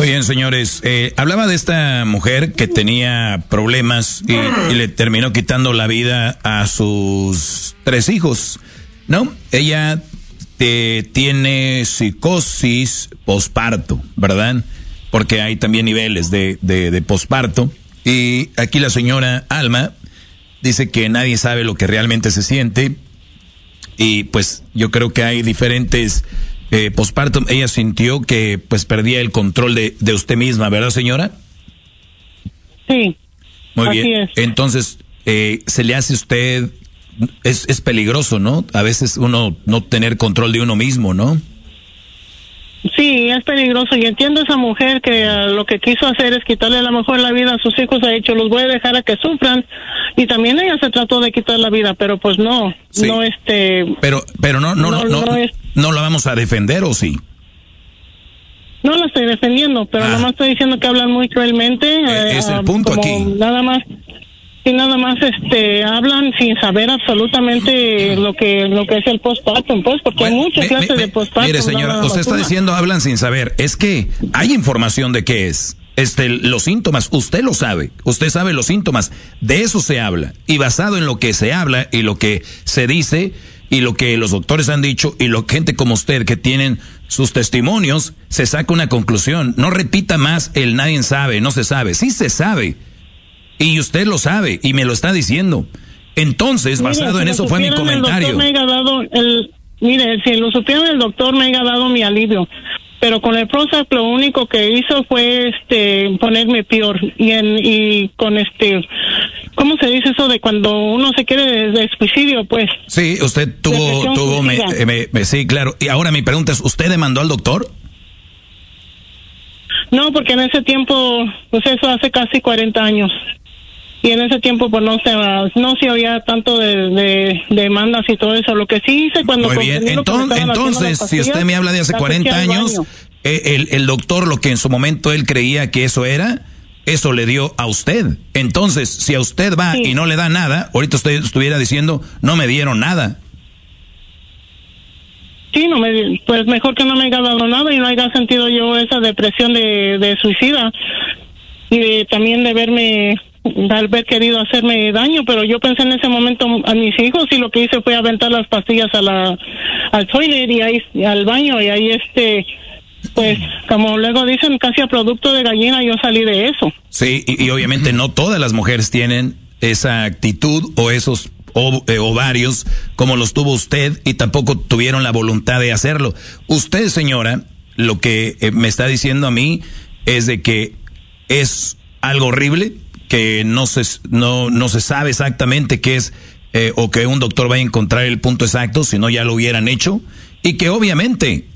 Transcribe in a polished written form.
bien, señores. Hablaba de esta mujer que tenía problemas y le terminó quitando la vida a sus 3 hijos, ¿no? Ella tiene psicosis posparto, ¿verdad? Porque hay también niveles de posparto. Y aquí la señora Alma dice que nadie sabe lo que realmente se siente. Y pues yo creo que hay diferentes posparto. Ella sintió que pues perdía el control de usted misma, ¿verdad, señora? Sí. Muy bien. Así es. Entonces, se le hace a usted, es peligroso, ¿no? A veces uno no tener control de uno mismo, ¿no? Sí, es peligroso y entiendo a esa mujer que lo que quiso hacer es quitarle a lo mejor la vida a sus hijos. Ha dicho, los voy a dejar a que sufran, y también ella se trató de quitar la vida, pero pues no, sí. no Pero no la vamos a defender, ¿o sí? No la estoy defendiendo, pero nomás estoy diciendo que hablan muy cruelmente. Es el punto aquí. Nada más hablan sin saber absolutamente lo que es el postpartum, pues, porque hay muchas clases de postpartum. Mire, señora, usted está diciendo hablan sin saber. Es que hay información de qué es. Los síntomas, usted lo sabe. Usted sabe los síntomas. De eso se habla. Y basado en lo que se habla y lo que se dice y lo que los doctores han dicho y lo gente como usted que tienen sus testimonios, se saca una conclusión. No repita más el nadie sabe, no se sabe. Sí se sabe. Y usted lo sabe y me lo está diciendo. Entonces, basado en eso fue mi comentario. Si lo supieran el doctor me haya dado mi alivio. Pero con el Prozac lo único que hizo fue ponerme peor. Y con ¿cómo se dice eso de cuando uno se quiere de suicidio, pues? Sí, usted tuvo sí, claro. Y ahora mi pregunta es, ¿usted demandó al doctor? No, porque en ese tiempo, pues eso hace casi 40 años. Y en ese tiempo pues no se oía tanto de demandas y todo eso. Lo que sí hice cuando... Muy bien, entonces si usted me habla de hace 40 años, el doctor, lo que en su momento él creía que eso era, eso le dio a usted. Entonces, si a usted va y no le da nada, ahorita usted estuviera diciendo, no me dieron nada. Sí, pues mejor que no me haya dado nada y no haya sentido yo esa depresión de suicida. Y también de haber querido hacerme daño, pero yo pensé en ese momento a mis hijos y lo que hice fue aventar las pastillas al toilet y ahí al baño, y ahí pues como luego dicen, casi a producto de gallina yo salí de eso. Sí, y obviamente no todas las mujeres tienen esa actitud o esos ovarios como los tuvo usted, y tampoco tuvieron la voluntad de hacerlo. Usted, señora, lo que me está diciendo a mí es de que es algo horrible, que no se sabe exactamente qué es, o que un doctor vaya a encontrar el punto exacto, si no ya lo hubieran hecho, y que obviamente